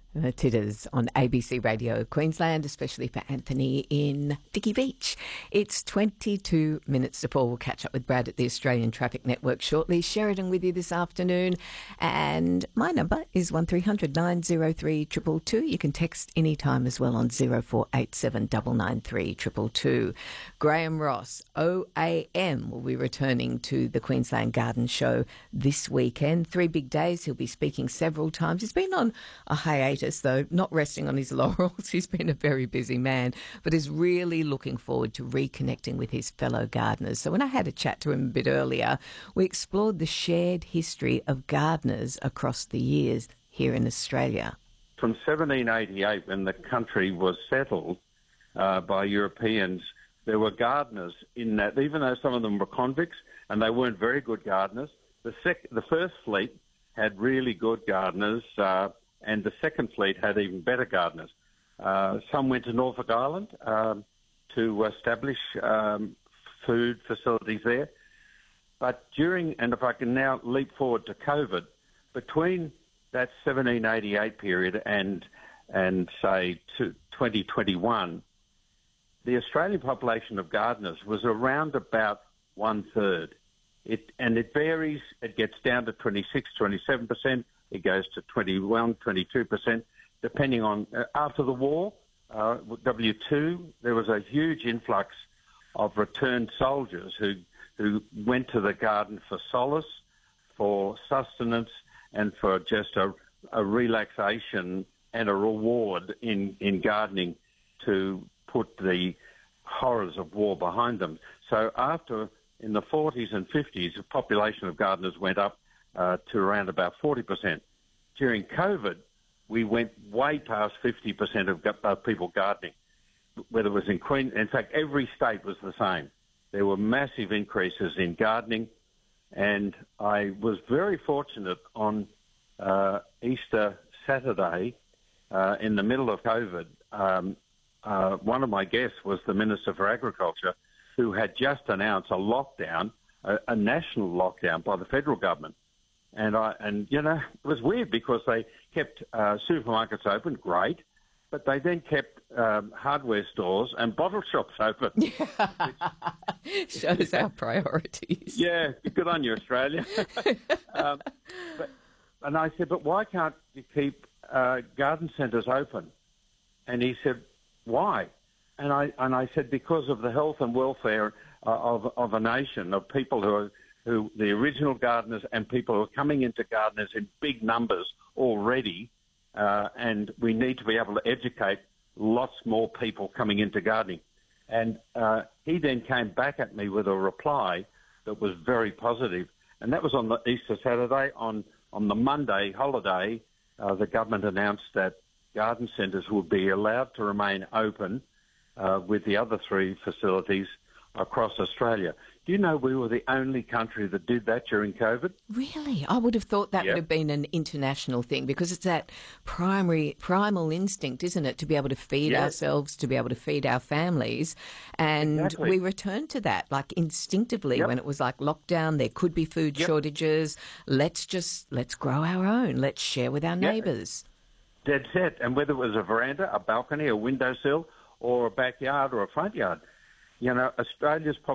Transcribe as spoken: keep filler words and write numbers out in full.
Uh, Titters on A B C Radio Queensland, especially for Anthony in Dicky Beach. It's twenty-two minutes to four. We'll catch up with Brad at the Australian Traffic Network shortly. Sheridan with you this afternoon. And my number is one three hundred nine oh three two two two. You can text anytime as well on oh four eight seven nine nine three two two two. Graham Ross, O A M, will be returning to the Queensland Garden Show this weekend. Three big days. He'll be speaking several times. He's been on a hiatus, though, not resting on his laurels. He's been a very busy man, but is really looking forward to reconnecting with his fellow gardeners. So when I had a chat to him a bit earlier, we explored the shared history of gardeners across the years here in Australia. From seventeen eighty-eight, when the country was settled uh, by Europeans, there were gardeners in that, even though some of them were convicts and they weren't very good gardeners. The, sec- the first fleet had really good gardeners, uh, and the second fleet had even better gardeners. Uh, some went to Norfolk Island um, to establish um, food facilities there. But during, and if I can now leap forward to COVID, between that seventeen eighty-eight period and, and say, to twenty twenty-one, the Australian population of gardeners was around about one-third. It, and it varies. It gets down to twenty-six, twenty-seven percent. It goes to twenty-one, twenty-two percent, depending on... Uh, after the war, uh, W two, there was a huge influx of returned soldiers who, who went to the garden for solace, for sustenance, and for just a, a relaxation and a reward in, in gardening to put the horrors of war behind them. So after... in the forties and fifties, the population of gardeners went up uh, to around about forty percent. During COVID, we went way past fifty percent of, of people gardening, whether it was in Queen. In fact, every state was the same. There were massive increases in gardening, and I was very fortunate on uh, Easter Saturday, uh, in the middle of COVID. Um, uh, one of my guests was the Minister for Agriculture, who had just announced a lockdown, a, a national lockdown by the federal government. And, I, and you know, it was weird because they kept uh, supermarkets open, great, but they then kept um, hardware stores and bottle shops open. Which, shows our priorities. Yeah, good on you, Australia. um, but, and I said, but why can't you keep uh, garden centres open? And he said, why? And I and I said, because of the health and welfare uh, of of a nation, of people who are who the original gardeners and people who are coming into gardeners in big numbers already, uh, and we need to be able to educate lots more people coming into gardening. And uh, he then came back at me with a reply that was very positive, and that was on the Easter Saturday. On on the Monday holiday, uh, the government announced that garden centres would be allowed to remain open Uh, with the other three facilities across Australia. Do you know we were the only country that did that during COVID? Really? I would have thought that Yep. would have been an international thing, because it's that primary, primal instinct, isn't it, to be able to feed Yes. ourselves, to be able to feed our families. And Exactly. we returned to that, like instinctively, Yep. when it was like lockdown, there could be food Yep. shortages. Let's just, let's grow our own. Let's share with our Yep. neighbours. Dead set. And whether it was a veranda, a balcony, a windowsill, or a backyard or a front yard, you know, Australia's